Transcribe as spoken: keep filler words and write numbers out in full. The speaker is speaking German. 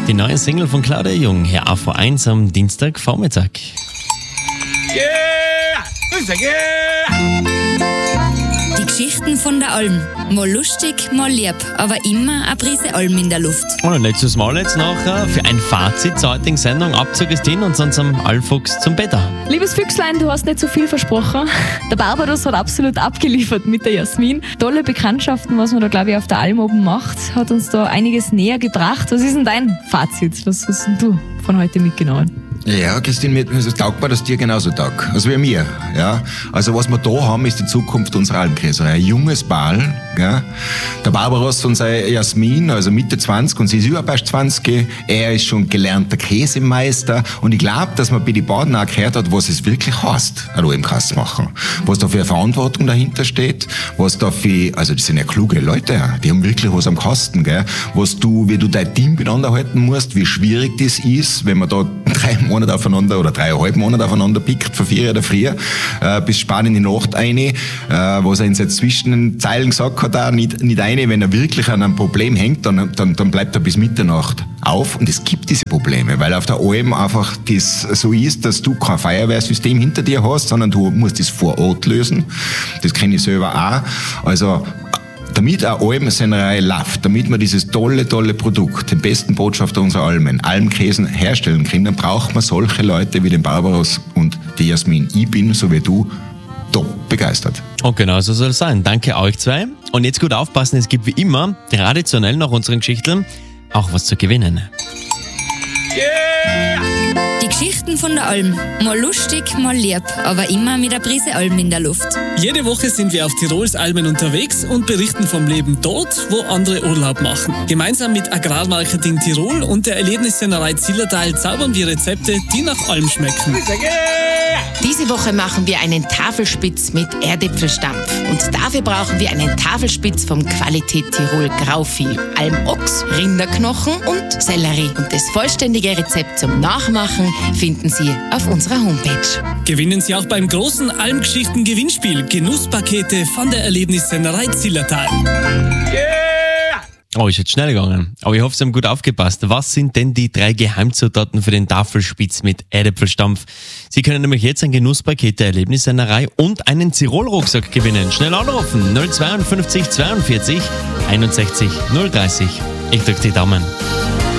Die neue Single von Claudia Jung, hier A V eins am Dienstagvormittag. Yeah! Yeah! Die Geschichten von der Alm. Mal lustig, mal lieb, aber immer eine Prise Alm in der Luft. Und ein letztes Mal jetzt noch äh, für ein Fazit zur heutigen Sendung. Abzug ist hin und sonst am Almfuchs zum Bett. Liebes Füchslein, du hast nicht so viel versprochen. Der Barbados hat absolut abgeliefert mit der Jasmin. Tolle Bekanntschaften, was man da, glaube ich, auf der Alm oben macht, hat uns da einiges näher gebracht. Was ist denn dein Fazit? Was hast denn du von heute mitgenommen? Ja, Christine, es taugt mir das dir genauso taugt. Also wie mir. Ja. Also was wir da haben, ist die Zukunft unserer Almkäser. Ein junges Ball. Gell? Der Barbaros und seine Jasmin, also Mitte zwanzig, und sie ist überfast zwanzig. Er ist schon gelernter Käsemeister. Und ich glaube, dass man bei den beiden auch gehört hat, was es wirklich heißt, ein Almkäse zu machen. Was da für eine Verantwortung dahinter steht. Was da für, also das sind ja kluge Leute, die haben wirklich was am Kasten. Gell? Was du, wie du dein Team miteinander halten musst, wie schwierig das ist, wenn man da drei Monate aufeinander oder dreieinhalb Monate aufeinander pickt, von vier oder früh, äh, bis spät in die Nacht rein, äh, was er uns jetzt zwischen den Zeilen gesagt hat, auch nicht, nicht eine, wenn er wirklich an einem Problem hängt, dann, dann, dann bleibt er bis Mitternacht auf, und es gibt diese Probleme, weil auf der Alm einfach das so ist, dass du kein Feuerwehrsystem hinter dir hast, sondern du musst das vor Ort lösen. Das kenne ich selber auch. Also damit eine Almsennerei läuft, damit wir dieses tolle, tolle Produkt, den besten Botschafter unserer Almen, Almkäsen herstellen können, dann braucht man solche Leute wie den Barbaros und die Jasmin. Ich bin, so wie du, top begeistert. Und genau so soll es sein. Danke euch zwei. Und jetzt gut aufpassen, es gibt wie immer, traditionell nach unseren Geschichten, auch was zu gewinnen. Yeah! Die Geschichten von der Alm. Mal lustig, mal lieb, aber immer mit einer Prise Alm in der Luft. Jede Woche sind wir auf Tirols Almen unterwegs und berichten vom Leben dort, wo andere Urlaub machen. Gemeinsam mit Agrarmarketing Tirol und der Erlebnissennerei Zillertal zaubern wir Rezepte, die nach Alm schmecken. Yeah! Diese Woche machen wir einen Tafelspitz mit Erdäpfelstampf. Und dafür brauchen wir einen Tafelspitz vom Qualität Tirol Grauvieh, Almochs, Rinderknochen und Sellerie. Und das vollständige Rezept zum Nachmachen finden Sie auf unserer Homepage. Gewinnen Sie auch beim großen Almgeschichten-Gewinnspiel Genusspakete von der Erlebnissennerei Zillertal. Yeah! Oh, ist jetzt schnell gegangen. Aber ich hoffe, Sie haben gut aufgepasst. Was sind denn die drei Geheimzutaten für den Tafelspitz mit Erdäpfelstampf? Sie können nämlich jetzt ein Genusspaket der Erlebnissennerei und einen Tirol-Rucksack gewinnen. Schnell anrufen null fünf zwei zweiundvierzig einundsechzig null dreißig. Ich drücke die Daumen.